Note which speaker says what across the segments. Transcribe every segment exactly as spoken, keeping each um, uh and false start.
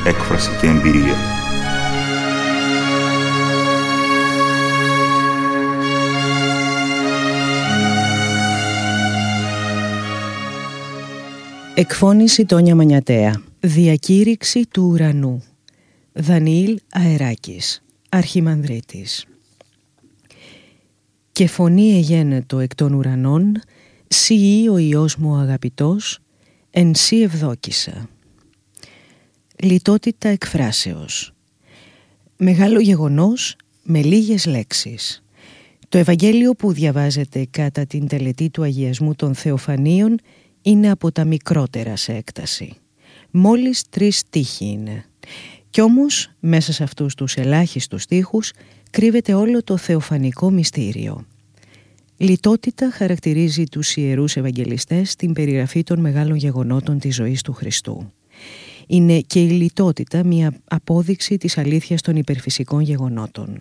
Speaker 1: έκφραση και εμπειρία.
Speaker 2: Εκφώνηση Τόνια Μανιατέα. Διακήρυξη του ουρανού. Δανιήλ Αεράκης, Αρχιμανδρίτης. Και φωνή εγένετο εκ των ουρανών, σύ ή ο Υιός μου ο αγαπητός, εν σύ ευδόκησα. Λιτότητα εκφράσεως. Μεγάλο γεγονός με λίγες λέξεις. Το Ευαγγέλιο που διαβάζεται κατά την τελετή του αγιασμού των Θεοφανίων είναι από τα μικρότερα σε έκταση. Μόλις τρεις στίχοι είναι. Κι όμως μέσα σε αυτούς τους ελάχιστους στίχους κρύβεται όλο το θεοφανικό μυστήριο. Λιτότητα χαρακτηρίζει τους ιερούς Ευαγγελιστές στην περιγραφή των μεγάλων γεγονότων της ζωής του Χριστού. Είναι και η λιτότητα μια απόδειξη της αλήθειας των υπερφυσικών γεγονότων.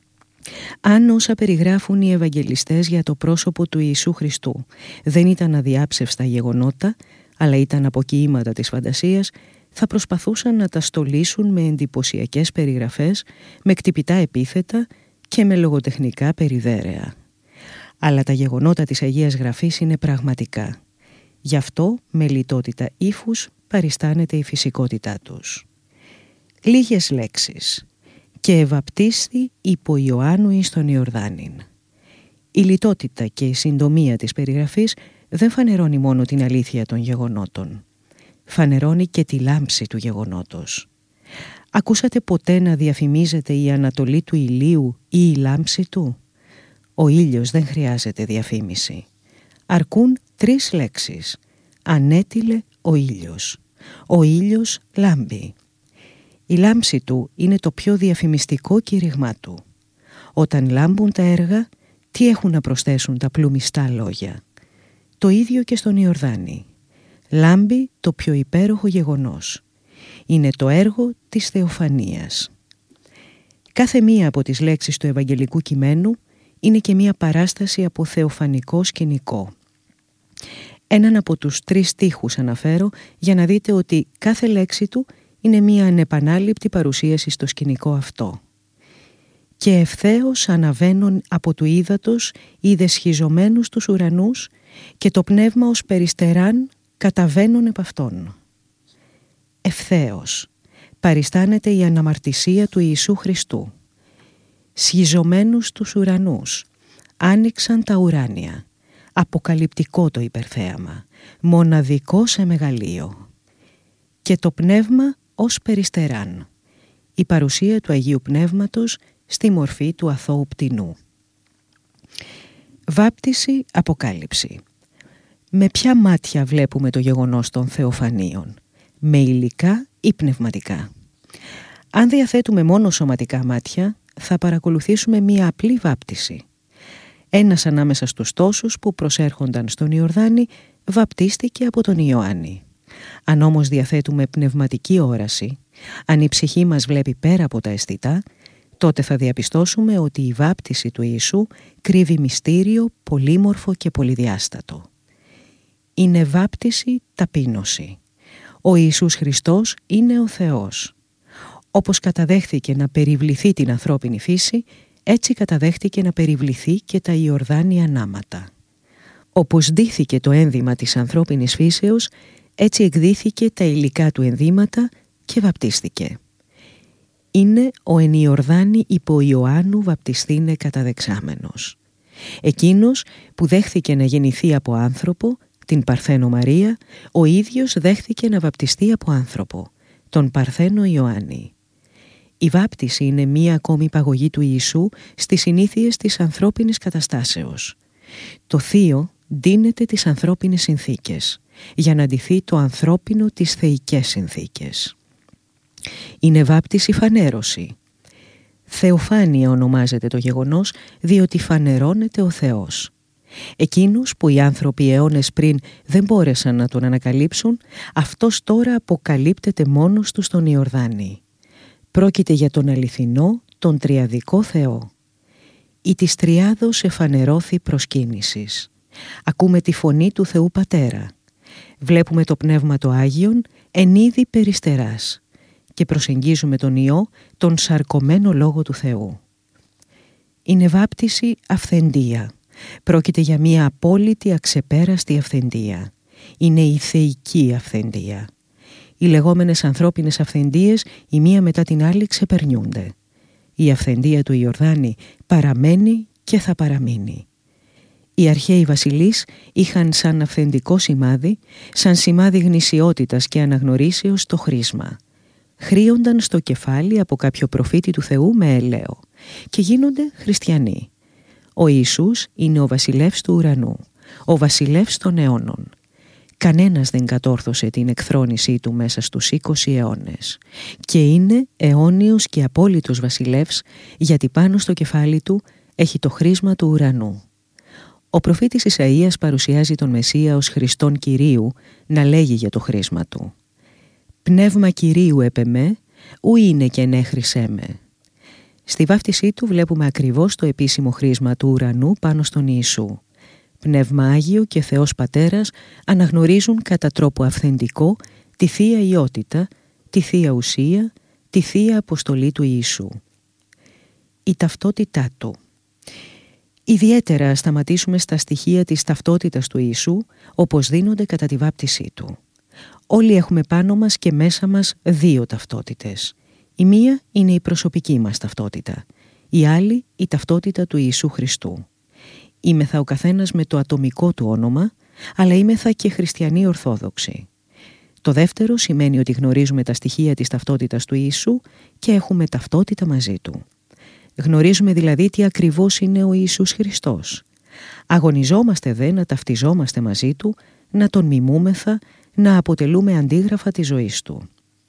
Speaker 2: Αν όσα περιγράφουν οι Ευαγγελιστές για το πρόσωπο του Ιησού Χριστού δεν ήταν αδιάψευστα γεγονότα, αλλά ήταν αποκοιήματα της φαντασίας, θα προσπαθούσαν να τα στολίσουν με εντυπωσιακές περιγραφές, με κτυπητά επίθετα και με λογοτεχνικά περιδέρεα. Αλλά τα γεγονότα της Αγίας Γραφής είναι πραγματικά. Γι' αυτό με λιτότητα ύφους παριστάνεται η φυσικότητά τους. Λίγες λέξεις. Και ευαπτίστη υπό Ιωάννου εις τον Ιορδάνην. Η λιτότητα και η συντομία της περιγραφής δεν φανερώνει μόνο την αλήθεια των γεγονότων. Φανερώνει και τη λάμψη του γεγονότος. Ακούσατε ποτέ να διαφημίζεται η ανατολή του ηλίου ή η λάμψη του? Ο ήλιος δεν χρειάζεται διαφήμιση. Αρκούν τρεις λέξεις. Ανέτειλε ο ήλιος. Ο ήλιος λάμπει. Η λάμψη του είναι το πιο διαφημιστικό κήρυγμά του. Όταν λάμπουν τα έργα, τι έχουν να προσθέσουν τα πλουμιστά λόγια? Το ίδιο και στον Ιορδάνη. Λάμπει το πιο υπέροχο γεγονός. Είναι το έργο της θεοφανίας. Κάθε μία από τις λέξεις του Ευαγγελικού κειμένου είναι και μία παράσταση από θεοφανικό σκηνικό. Έναν από τους τρεις στίχους αναφέρω για να δείτε ότι κάθε λέξη του είναι μία ανεπανάληπτη παρουσίαση στο σκηνικό αυτό. Και ευθέως αναβαίνουν από του ύδατος είδε σχιζωμένους τους ουρανούς και το πνεύμα ως περιστεράν καταβαίνουν επ' αυτόν. Ευθέως παριστάνεται η αναμαρτησία του Ιησού Χριστού. Σχιζωμένους τους ουρανούς άνοιξαν τα ουράνια. Αποκαλυπτικό το υπερθέαμα, μοναδικό σε μεγαλείο. Και το πνεύμα ως περιστεράν. Η παρουσία του Αγίου Πνεύματος στη μορφή του αθώου πτηνού. Βάπτιση, αποκάλυψη. Με ποια μάτια βλέπουμε το γεγονός των θεοφανίων? Με υλικά ή πνευματικά? Αν διαθέτουμε μόνο σωματικά μάτια, θα παρακολουθήσουμε μία απλή βάπτιση. Ένας ανάμεσα στους τόσους που προσέρχονταν στον Ιορδάνη βαπτίστηκε από τον Ιωάννη. Αν όμως διαθέτουμε πνευματική όραση, αν η ψυχή μας βλέπει πέρα από τα αισθητά, τότε θα διαπιστώσουμε ότι η βάπτιση του Ιησού κρύβει μυστήριο πολύμορφο και πολυδιάστατο. Είναι βάπτιση ταπείνωση. Ο Ιησούς Χριστός είναι ο Θεός. Όπως καταδέχθηκε να περιβληθεί την ανθρώπινη φύση, έτσι καταδέχτηκε να περιβληθεί και τα Ιορδάνια νάματα. Όπως ντύθηκε το ένδυμα της ανθρώπινης φύσεως, έτσι εκδύθηκε τα υλικά του ενδύματα και βαπτίστηκε. Είναι ο εν Ιορδάνη υπό Ιωάννου βαπτιστήνε καταδεξάμενος. Εκείνος που δέχθηκε να γεννηθεί από άνθρωπο, την Παρθένο Μαρία, ο ίδιος δέχθηκε να βαπτιστεί από άνθρωπο, τον Παρθένο Ιωάννη. Η βάπτιση είναι μία ακόμη παγωγή του Ιησού στις συνήθειες της ανθρώπινης καταστάσεως. Το θείο ντύνεται τις ανθρώπινες συνθήκες για να ντυθεί το ανθρώπινο τις θεϊκές συνθήκες. Είναι βάπτιση φανέρωση. Θεοφάνεια ονομάζεται το γεγονός διότι φανερώνεται ο Θεός. Εκείνους που οι άνθρωποι αιώνες πριν δεν μπόρεσαν να τον ανακαλύψουν, αυτός τώρα αποκαλύπτεται μόνος του στον Ιορδάνη. Πρόκειται για τον αληθινό, τον τριαδικό Θεό. Η της Τριάδος εφανερώθη προσκύνησης. Ακούμε τη φωνή του Θεού Πατέρα. Βλέπουμε το Πνεύμα το Άγιον εν είδη περιστεράς και προσεγγίζουμε τον Υιό, τον σαρκωμένο Λόγο του Θεού. Η νεβάπτιση αυθεντία. Πρόκειται για μια απόλυτη αξεπέραστη αυθεντία. Είναι η θεϊκή αυθεντία. Οι λεγόμενες ανθρώπινες αυθεντίες η μία μετά την άλλη ξεπερνιούνται. Η αυθεντία του Ιορδάνη παραμένει και θα παραμείνει. Οι αρχαίοι βασιλείς είχαν σαν αυθεντικό σημάδι, σαν σημάδι γνησιότητας και αναγνωρίσεως το χρήσμα. Χρήονταν στο κεφάλι από κάποιο προφήτη του Θεού με ελαίο και γίνονται χριστιανοί. Ο Ιησούς είναι ο βασιλεύς του ουρανού, ο βασιλεύς των αιώνων. Κανένας δεν κατόρθωσε την εκθρόνησή του μέσα στους είκοσι αιώνες και είναι αιώνιος και απόλυτος βασιλεύς, γιατί πάνω στο κεφάλι του έχει το χρήσμα του ουρανού. Ο προφήτης Ισαΐας παρουσιάζει τον Μεσσία ως Χριστόν Κυρίου να λέγει για το χρήσμα του. «Πνεύμα Κυρίου επ' εμέ, ου είναι και ναι χρυσέ με». Στη βάφτισή του βλέπουμε ακριβώς το επίσημο χρήσμα του ουρανού πάνω στον Ιησού. Πνεύμα Άγιο και Θεός Πατέρας αναγνωρίζουν κατά τρόπο αυθεντικό τη Θεία Ιότητα, τη Θεία Ουσία, τη Θεία Αποστολή του Ιησού. Η ταυτότητά του. Ιδιαίτερα σταματήσουμε στα στοιχεία της ταυτότητας του Ιησού, όπως δίνονται κατά τη βάπτισή του. Όλοι έχουμε πάνω μας και μέσα μας δύο ταυτότητες. Η μία είναι η προσωπική μας ταυτότητα, η άλλη η ταυτότητα του Ιησού Χριστού. Είμεθα ο καθένας με το ατομικό του όνομα, αλλά είμεθα και χριστιανοί Ορθόδοξοι. Το δεύτερο σημαίνει ότι γνωρίζουμε τα στοιχεία της ταυτότητας του Ιησού και έχουμε ταυτότητα μαζί του. Γνωρίζουμε δηλαδή τι ακριβώς είναι ο Ιησούς Χριστός. Αγωνιζόμαστε δε να ταυτιζόμαστε μαζί του, να τον μιμούμεθα, να αποτελούμε αντίγραφα της ζωής του.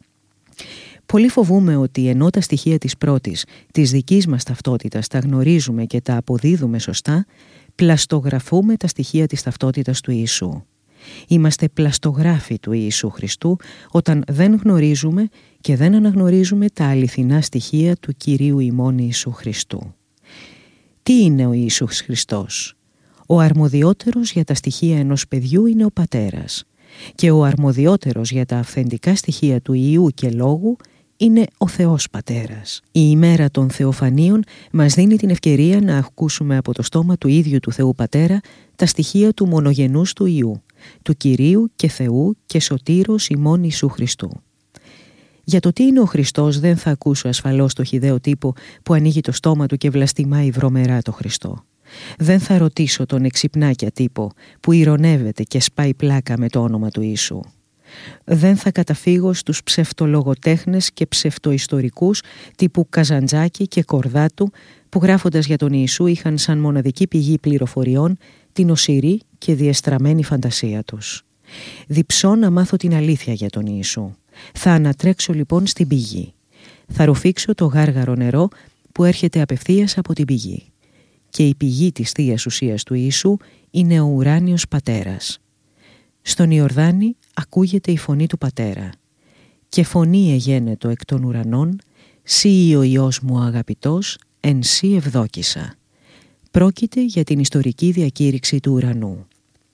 Speaker 2: Πολύ φοβούμαι ότι ενώ τα στοιχεία της πρώτης, της δικής μας ταυτότητας, τα γνωρίζουμε και τα αποδίδουμε σωστά, πλαστογραφούμε τα στοιχεία της ταυτότητας του Ιησού. Είμαστε πλαστογράφοι του Ιησού Χριστού όταν δεν γνωρίζουμε και δεν αναγνωρίζουμε τα αληθινά στοιχεία του Κυρίου ημών Ιησού Χριστού. Τι είναι ο Ιησούς Χριστός? Ο αρμοδιότερος για τα στοιχεία ενός παιδιού είναι ο Πατέρας και ο αρμοδιότερος για τα αυθεντικά στοιχεία του Υιού και Λόγου είναι ο Θεός Πατέρας. Η ημέρα των Θεοφανίων μας δίνει την ευκαιρία να ακούσουμε από το στόμα του ίδιου του Θεού Πατέρα τα στοιχεία του μονογενούς του Υιού, του Κυρίου και Θεού και Σωτήρος ημών Ιησού Χριστού. Για το τι είναι ο Χριστός δεν θα ακούσω ασφαλώς το χυδαίο τύπο που ανοίγει το στόμα του και βλαστημάει βρωμερά το Χριστό. Δεν θα ρωτήσω τον εξυπνάκια τύπο που ηρωνεύεται και σπάει πλάκα με το όνομα του Ιησού. Δεν θα καταφύγω στους ψευτολογοτέχνες και ψευτοϊστορικούς τύπου Καζαντζάκη και Κορδάτου που γράφοντας για τον Ιησού είχαν σαν μοναδική πηγή πληροφοριών την οσηρή και διεστραμμένη φαντασία τους. Διψώ να μάθω την αλήθεια για τον Ιησού. Θα ανατρέξω λοιπόν στην πηγή. Θα ρουφήξω το γάργαρο νερό που έρχεται απευθείας από την πηγή. Και η πηγή της Θείας Ουσίας του Ιησού είναι ο ουράνιος Πατέρας. Στον Ιορδάνη ακούγεται η φωνή του Πατέρα. «Και φωνή εγένετο εκ των ουρανών, σύ ο Υιός μου ο αγαπητός, εν σύ ευδόκησα». Πρόκειται για την ιστορική διακήρυξη του ουρανού.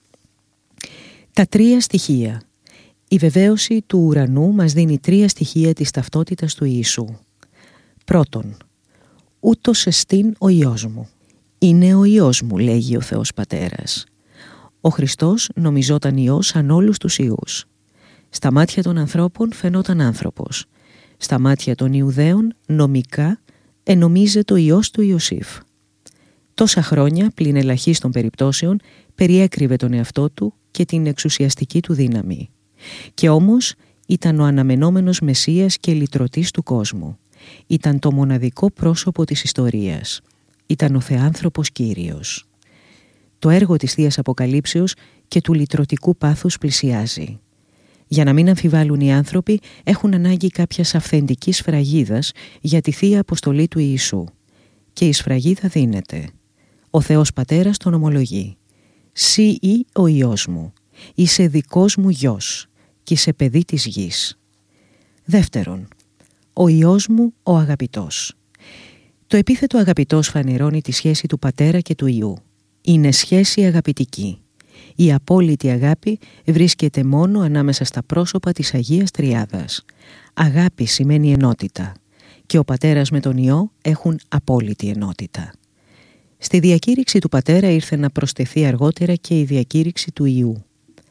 Speaker 2: Τα τρία στοιχεία. Η βεβαίωση του ουρανού μας δίνει τρία στοιχεία της ταυτότητας του Ιησού. Πρώτον, ούτως εστίν ο Υιός μου. Είναι ο Υιός μου, λέγει ο Θεός Πατέρας. Ο Χριστός νομιζόταν Υιός σαν όλους τους Υιούς. Στα μάτια των ανθρώπων φαινόταν άνθρωπος. Στα μάτια των Ιουδαίων νομικά ενομίζεται ο Υιός του Ιωσήφ. Τόσα χρόνια, πλην ελαχίστων περιπτώσεων, περιέκρυβε τον εαυτό του και την εξουσιαστική του δύναμη. Και όμως ήταν ο αναμενόμενος Μεσσίας και λυτρωτής του κόσμου. Ήταν το μοναδικό πρόσωπο της ιστορίας. Ήταν ο Θεάνθρωπος Κύριος. Το έργο της Θείας Αποκαλύψεως και του λυτρωτικού πάθους πλησιάζει. Για να μην αμφιβάλλουν οι άνθρωποι, έχουν ανάγκη κάποιας αυθεντικής σφραγίδας για τη Θεία Αποστολή του Ιησού. Και η σφραγίδα δίνεται. Ο Θεός Πατέρας τον ομολογεί. «Σύ ή ο Υιός μου, είσαι δικός μου γιος και είσαι παιδί της γης». Δεύτερον, ο Υιός μου ο αγαπητός. Το επίθετο αγαπητός φανερώνει τη σχέση του Πατέρα και του Υιού. Είναι σχέση αγαπητική. Η απόλυτη αγάπη βρίσκεται μόνο ανάμεσα στα πρόσωπα της Αγίας Τριάδας. Αγάπη σημαίνει ενότητα και ο Πατέρας με τον Υιό έχουν απόλυτη ενότητα. Στη διακήρυξη του Πατέρα ήρθε να προσθεθεί αργότερα και η διακήρυξη του Υιού.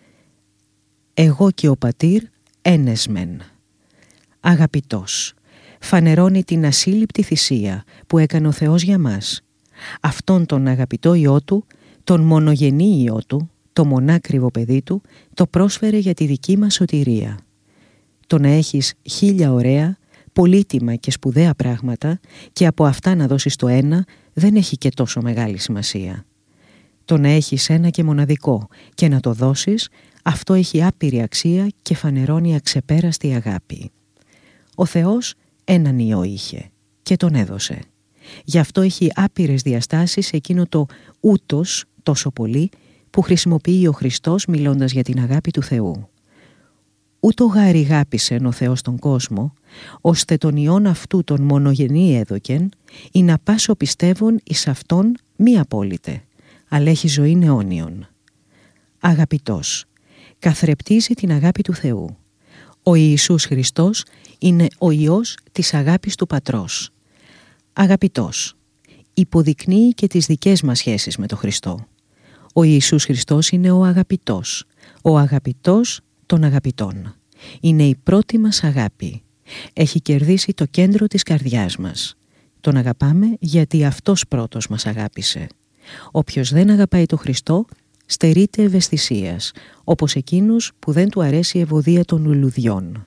Speaker 2: Εγώ και ο Πατήρ ένες μεν. Αγαπητός, φανερώνει την ασύλληπτη θυσία που έκανε ο Θεός για μας. Αυτόν τον αγαπητό Υιό Του, τον μονογενή Υιό Του, το μονάκριβο παιδί Του, το πρόσφερε για τη δική μας σωτηρία. Το να έχεις χίλια ωραία, πολύτιμα και σπουδαία πράγματα και από αυτά να δώσεις το ένα δεν έχει και τόσο μεγάλη σημασία. Το να έχεις ένα και μοναδικό και να το δώσεις, αυτό έχει άπειρη αξία και φανερώνει αξεπέραστη αγάπη. Ο Θεός έναν Υιό είχε και τον έδωσε. Γι' αυτό έχει άπειρες διαστάσεις εκείνο το ούτως τόσο πολύ που χρησιμοποιεί ο Χριστός μιλώντας για την αγάπη του Θεού. Ούτω γάρι γάπησεν ο Θεός τον κόσμο, ώστε τον Υιόν αυτού τον μονογενή έδωκεν, ή να πάσο πιστεύων εις αυτόν μη απόλυτε, αλλά έχει ζωήν αιώνιον. Αγαπητός, καθρεπτίζει την αγάπη του Θεού. Ο Ιησούς Χριστός είναι ο Υιός της αγάπης του Πατρός. Αγαπητός, υποδεικνύει και τις δικές μας σχέσεις με τον Χριστό. Ο Ιησούς Χριστός είναι ο αγαπητός, ο αγαπητός των αγαπητών. Είναι η πρώτη μας αγάπη. Έχει κερδίσει το κέντρο της καρδιάς μας. Τον αγαπάμε γιατί αυτός πρώτος μας αγάπησε. Όποιος δεν αγαπάει τον Χριστό στερείται ευαισθησίας, όπως εκείνος που δεν του αρέσει η ευωδία των λουλουδιών.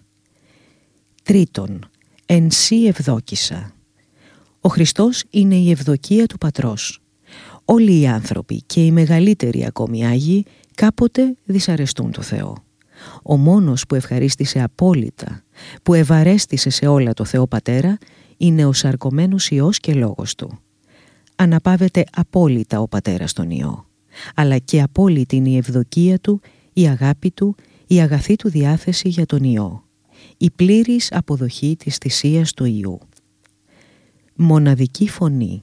Speaker 2: Τρίτον, εν σύ ευδόκησα. Ο Χριστός είναι η ευδοκία του Πατρός. Όλοι οι άνθρωποι και οι μεγαλύτεροι ακόμη Άγιοι κάποτε δυσαρεστούν το Θεό. Ο μόνος που ευχαρίστησε απόλυτα, που ευαρέστησε σε όλα το Θεό Πατέρα, είναι ο σαρκωμένος Υιός και Λόγος Του. Αναπαύεται απόλυτα ο Πατέρας τον Υιό, αλλά και απόλυτη είναι η ευδοκία Του, η αγάπη Του, η αγαθή Του διάθεση για τον Υιό, η πλήρης αποδοχή της θυσίας του Υιού. Μοναδική φωνή.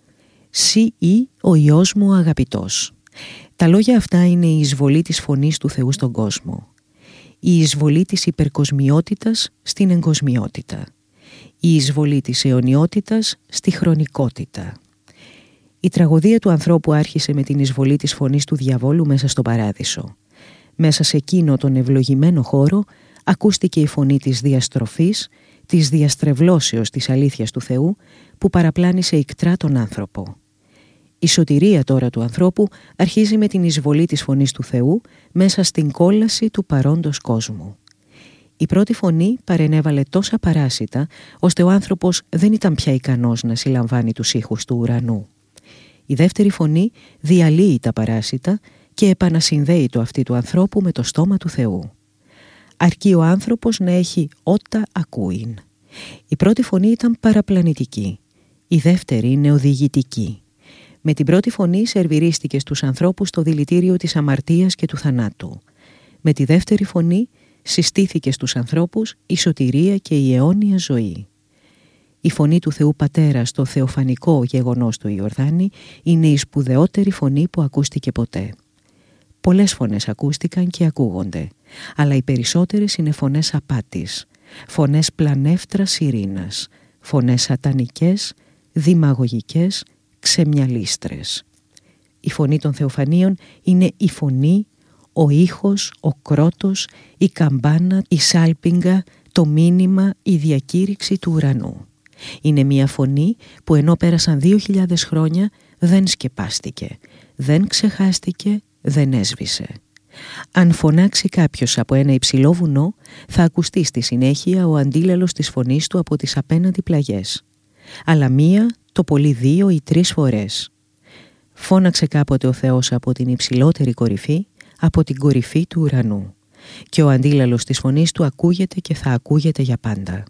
Speaker 2: Συ ή ο Υιός μου ο αγαπητός. Τα λόγια αυτά είναι η εισβολή της φωνής του Θεού στον κόσμο. Η εισβολή της υπερκοσμιότητας στην εγκοσμιότητα. Η εισβολή της αιωνιότητας στη χρονικότητα. Η τραγωδία του ανθρώπου άρχισε με την εισβολή της φωνής του διαβόλου μέσα στο παράδεισο. Μέσα σε εκείνο τον ευλογημένο χώρο ακούστηκε η φωνή της διαστροφής, της διαστρεβλώσεως της αλήθειας του Θεού που παραπλάνησε ικτρά τον άνθρωπο. Η σωτηρία τώρα του ανθρώπου αρχίζει με την εισβολή της φωνής του Θεού μέσα στην κόλαση του παρόντος κόσμου. Η πρώτη φωνή παρενέβαλε τόσα παράσιτα, ώστε ο άνθρωπος δεν ήταν πια ικανός να συλλαμβάνει τους ήχους του ουρανού. Η δεύτερη φωνή διαλύει τα παράσιτα και επανασυνδέει το αυτί του ανθρώπου με το στόμα του Θεού. Αρκεί ο άνθρωπος να έχει ότα ακούειν. Η πρώτη φωνή ήταν παραπλανητική, η δεύτερη είναι οδηγητική. Με την πρώτη φωνή σερβιρίστηκε στους ανθρώπους το δηλητήριο της αμαρτίας και του θανάτου. Με τη δεύτερη φωνή συστήθηκε στους ανθρώπους η σωτηρία και η αιώνια ζωή. Η φωνή του Θεού Πατέρα στο θεοφανικό γεγονός του Ιορδάνη είναι η σπουδαιότερη φωνή που ακούστηκε ποτέ. Πολλές φωνές ακούστηκαν και ακούγονται, αλλά οι περισσότερες είναι φωνές απάτης, φωνές πλανεύτρας ειρήνας, φωνές σατανικές, δημαγωγικές, ξεμιαλίστρες. Η φωνή των θεοφανίων είναι η φωνή, ο ήχος, ο κρότος, η καμπάνα, η σάλπιγγα, το μήνυμα, η διακήρυξη του ουρανού. Είναι μια φωνή που ενώ πέρασαν δύο χιλιάδες χρόνια δεν σκεπάστηκε, δεν ξεχάστηκε, δεν έσβησε. Αν φωνάξει κάποιος από ένα υψηλό βουνό, θα ακουστεί στη συνέχεια ο αντίλαλος της φωνής του από τις απέναντι πλαγιές. Αλλά μία, το πολύ δύο ή τρεις φορές. Φώναξε κάποτε ο Θεός από την υψηλότερη κορυφή, από την κορυφή του ουρανού. Και ο αντίλαλος της φωνής του ακούγεται και θα ακούγεται για πάντα.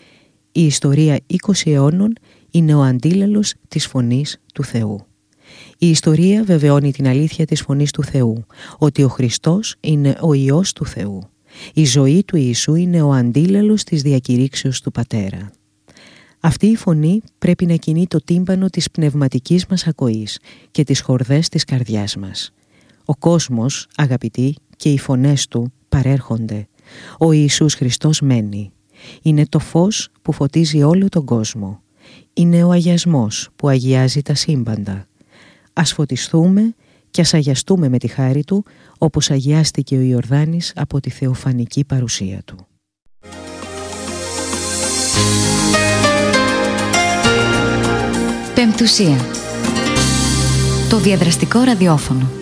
Speaker 2: Η ιστορία είκοσι αιώνων είναι ο αντίλαλος της φωνής του Θεού. Η ιστορία βεβαιώνει την αλήθεια της φωνής του Θεού, ότι ο Χριστός είναι ο Υιός του Θεού. Η ζωή του Ιησού είναι ο αντίλαλος της διακηρύξεως του Πατέρα. Αυτή η φωνή πρέπει να κινεί το τύμπανο της πνευματικής μας ακοής και τις χορδές της καρδιάς μας. Ο κόσμος, αγαπητοί, και οι φωνές του παρέρχονται. Ο Ιησούς Χριστός μένει. Είναι το φως που φωτίζει όλο τον κόσμο. Είναι ο αγιασμός που αγιάζει τα σύμπαντα. Ας φωτιστούμε και ας αγιαστούμε με τη χάρη του, όπως αγιάστηκε ο Ιορδάνης από τη θεοφανική παρουσία του.
Speaker 1: Πεμπτουσία. Το διαδραστικό ραδιόφωνο.